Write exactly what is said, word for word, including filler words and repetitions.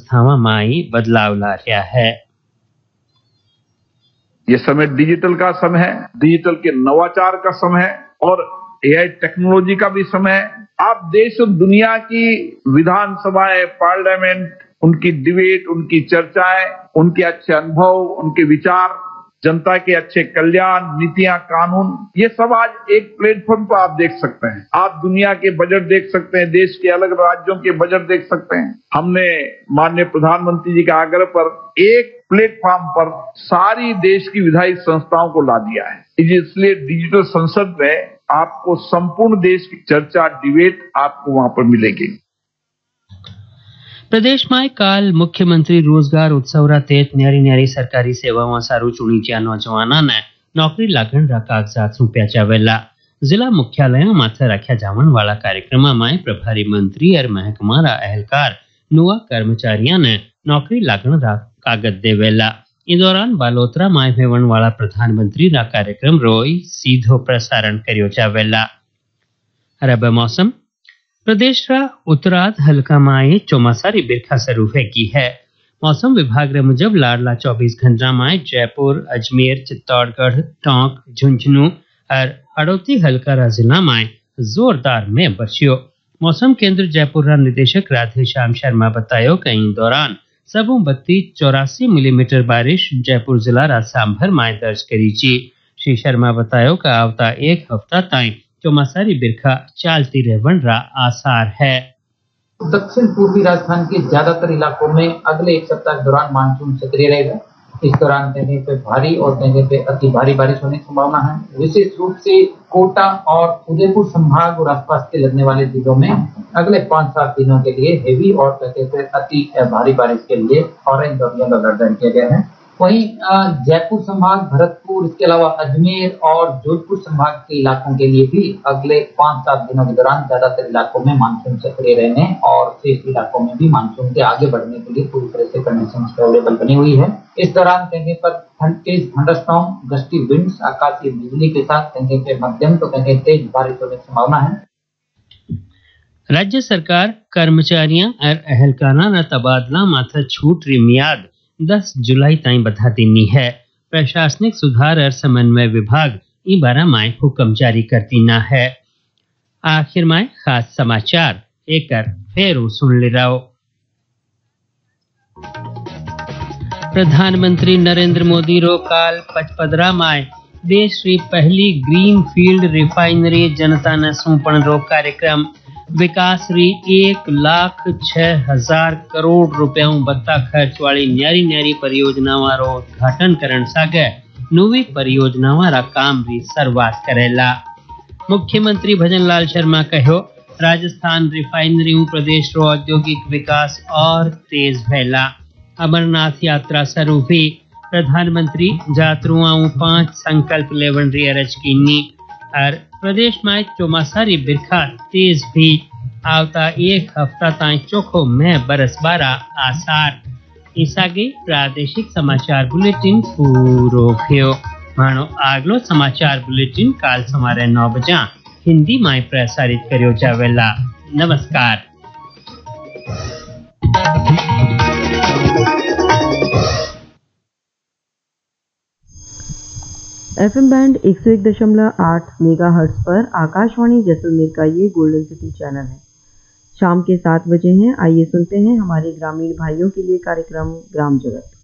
व्यवस्थामां बदलाव ला रह्या है। ये समय डिजिटल का समय है, डिजिटल के नवाचार का समय है और एआई टेक्नोलॉजी का भी समय है। आप देश और दुनिया की विधानसभाएं, पार्लियामेंट, उनकी डिबेट, उनकी चर्चाएं, उनके अच्छे अनुभव, उनके विचार, जनता के अच्छे कल्याण, नीतियां, कानून, ये सब आज एक प्लेटफॉर्म पर आप देख सकते हैं। आप दुनिया के बजट देख सकते हैं, देश के अलग राज्यों के बजट देख सकते हैं। हमने माननीय प्रधानमंत्री जी के आग्रह पर एक प्लेटफॉर्म पर सारी देश की विधायी संस्थाओं को ला दिया है। इसलिए डिजिटल संसद में आपको संपूर्ण देश की चर्चा, डिबेट आपको वहां पर मिलेगी। प्रदेश में काल मुख्यमंत्री रोजगार उत्सव तहत न्यारी न्यारी सरकारी सेवाओं सारू चूंटीच्या नौजवानों ने नौकरी लागण कागजात सौंप्या वेला जिला मुख्यालयों माथे रख्या जावन वाला कार्यक्रम में प्रभारी मंत्री और महकमारा एहलकार नुआ कर्मचारियों ने नौकरी लागण कागज देवेला। इस दौरान बालोतरा में भेवण वाला प्रधानमंत्री रा कार्यक्रम रोई सीधो प्रसारण करियो जावेला। अब मौसम प्रदेश रा उत्तरार्ध हल्का माए चौमासारी बिरखा शुरू की है। मौसम विभाग रे मुजब लाडला चौबीस घंटा में जयपुर, अजमेर, चित्तौड़गढ़, टोंक, झुंझुनू और हड़ौती हल्का जिला में जोरदार में बरसियो। मौसम केंद्र जयपुर रा निदेशक राधेश्याम शर्मा बतायो कि इन दौरान सबू बत्ती चौरासी मिलीमीटर बारिश जयपुर जिला रा सांभर में दर्ज करी ची। श्री शर्मा बतायो कि आवता एक हफ्ता ताई चौमासारी बिरखा चालती रहवन रा आसार है। दक्षिण पूर्वी राजस्थान के ज्यादातर इलाकों में अगले एक सप्ताह के दौरान मानसून सक्रिय रहेगा। इस दौरान कहीं पे भारी और कहीं पे अति भारी बारिश होने की संभावना है। विशेष रूप से कोटा और उदयपुर संभाग और आसपास के लगने वाले जिलों में अगले पाँच सात दिनों के लिए हेवी और कहीं पे अति भारी बारिश के लिए ऑरेंज और येलो अलर्ट जारी किया गया है। वहीं जयपुर संभाग, भरतपुर, इसके अलावा अजमेर और जोधपुर संभाग के इलाकों के लिए भी अगले पाँच सात दिनों के दौरान ज्यादातर इलाकों में मानसून सक्रिय रहने और शेष इलाकों में भी मानसून के आगे बढ़ने के लिए पूरी तरह से कंडीशन अवेलेबल बनी हुई है। इस दौरान कहीं पर तेज थंडरस्टॉर्म, गस्टी विंड्स, आकाशीय बिजली के साथ कहीं पे मध्यम तो कहीं तेज बारिश होने की संभावना है। राज्य सरकार कर्मचारियों और एहलकारा न तबादला माथे छूट री मियाद दस जुलाई ताई बधा दीनी है। प्रशासनिक सुधार और समन्वय विभाग ई बारा में हुक्म जारी करती ना है। आखिर में खास समाचार एक फेरू सुन ले रहो। प्रधानमंत्री नरेंद्र मोदी रो काल पचपदरा में देश री पहली ग्रीन फील्ड रिफाइनरी जनता ने सौंपण रो कार्यक्रम विकास री एक लाख छह हजार करोड़ रुपया बत्ता खर्च वाली न्यारी न्यारी परियोजनाओं रो उद्घाटन करण सागे नवी परियोजनाओं रा काम री शुरुआत करेला। मुख्यमंत्री भजन लाल शर्मा कहो राजस्थान रिफाइनरी प्रदेश रो औद्योगिक विकास और तेज भैला। अमरनाथ यात्रा शुरू हुई। प्रधानमंत्री यात्रुओं पांच संकल्प लेवन री अरज कीनी और प्रदेश में चौमासारी बिरखा तेज भी आवता एक हफ्ता ताई चोखो में बरसबारा आसार। इसागे प्रादेशिक समाचार बुलेटिन पूरो थियो। मानो आगलो समाचार बुलेटिन काल सवारे नौ बजा हिंदी में प्रसारित करियो जावेला। नमस्कार। एफएम बैंड एक सौ एक दशमलव आठ मेगा हर्ट्ज पर आकाशवाणी जैसलमेर का ये गोल्डन सिटी चैनल है। शाम के सात बजे हैं। आइए सुनते हैं हमारे ग्रामीण भाइयों के लिए कार्यक्रम ग्राम जगत।